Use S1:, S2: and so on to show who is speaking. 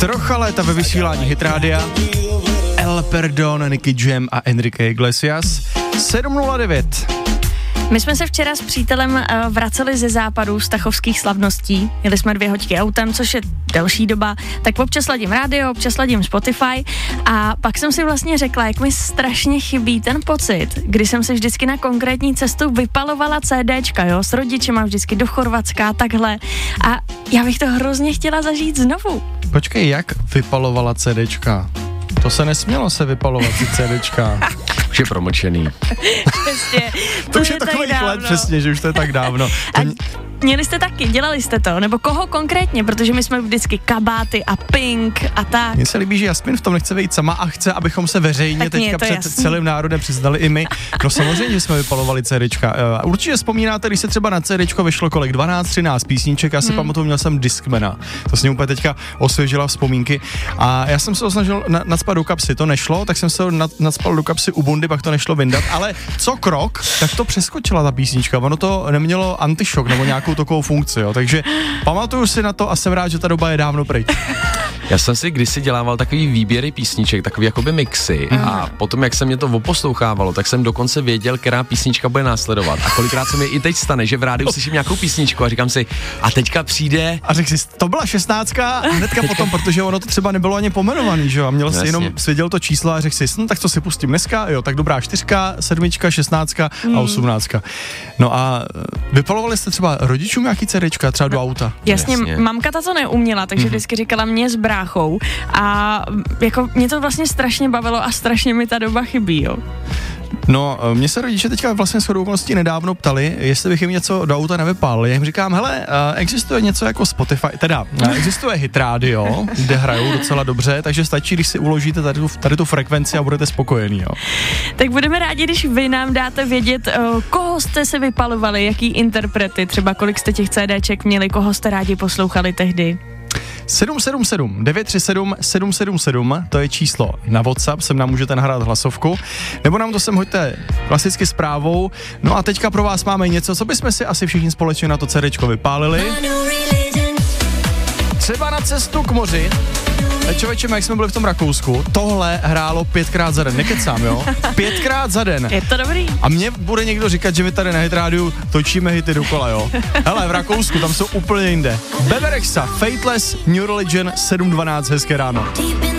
S1: Trocha léta ve vysílání Hit Rádia. El Perdón, Nicky Jam a Enrique Iglesias. 7:09.
S2: My jsme se včera s přítelem vraceli ze západu z tachovských slavností. Jeli jsme 2 hodiny autem, což je delší doba, tak občas ladím rádio, občas ladím Spotify a pak jsem si vlastně řekla, jak mi strašně chybí ten pocit, kdy jsem si vždycky na konkrétní cestu vypalovala CDčka, jo, s rodičema vždycky do Chorvatska a takhle a já bych to hrozně chtěla zažít znovu.
S1: Počkej, jak vypalovala CDčka? To se nesmělo se vypalovat si CDčka.
S3: Už je promlčený.
S2: Přesně.
S1: To už je takových let přesně, že už to je tak dávno.
S2: Měli jste taky, dělali jste to, nebo koho konkrétně, protože my jsme vždycky kabáty a Pink a tak.
S1: Mně se líbí, že Jasmin v tom nechce vejít sama a chce, abychom se veřejně teďka před
S2: jasný.
S1: celým národem přiznali i my. No samozřejmě, že jsme vypalovali CDčka. Určitě vzpomínáte, když se třeba na CDčko vyšlo kolik? 12-13 písniček, já si pamatuju, měl jsem Discmana. To s ním úplně teďka osvěžila vzpomínky. A já jsem se ho snažil nacpat do kapsy, to nešlo, tak jsem se ho nacpal do kapsy u bundy, pak to nešlo vyndat, ale co krok, tak to přeskočila ta písnička. Ono to nemělo antišok nebo nějakou takovou funkci, jo. Takže pamatuju si na to a jsem rád, že ta doba je dávno pryč.
S3: Já jsem si kdysi dělával takový výběry písniček, takový jakoby mixy a potom, jak se mě to oposlouchávalo, tak jsem dokonce věděl, která písnička bude následovat. A kolikrát se mi i teď stane, že v rádiu slyším nějakou písničku a říkám si, a teďka přijde...
S1: A řekl si, to byla 16 a hnedka potom, protože ono to třeba nebylo ani pomenovaný, že jo, a měl si jenom svěděl to číslo a řekl si, no tak to si pustím dneska, jo, tak dobrá 4, 7, 16 a 18. No a vypalovali jste třeba rodičům nějaký CDčka, třeba do auta?
S2: Jasně, mamka ta to neuměla, takže vždycky říkala mě s bráchou a jako mě to vlastně strašně bavilo a strašně mi ta doba chybí, jo.
S1: No, mě se rodiče teďka vlastně shodou okolností nedávno ptali, jestli bych jim něco do auta nevypálil. Já jim říkám, hele, existuje něco jako Spotify, teda existuje Hit Radio, kde hrajou docela dobře, takže stačí, když si uložíte tady tu frekvenci a budete spokojení, jo.
S2: Tak budeme rádi, když vy nám dáte vědět, koho jste se vypalovali, jaký interprety, třeba kolik jste těch CDček měli, koho jste rádi poslouchali tehdy.
S1: 777 937 777, to je číslo na WhatsApp, sem nám můžete nahrát hlasovku, nebo nám to sem hoďte klasicky zprávou. No a teďka pro vás máme něco, co bychom si asi všichni společně na to CDčko vypálili. Třeba na cestu k moři. Člověče, jak jsme byli v tom Rakousku, tohle hrálo 5krát za den, nekecám, jo? 5krát za den.
S2: Je to dobrý.
S1: A mě bude někdo říkat, že my tady na Hit Rádiu točíme hity dokola, jo? Hele, v Rakousku, tam jsou úplně jinde. Bebe Rexha, Fateless, New Religion, 7:12, hezké ráno.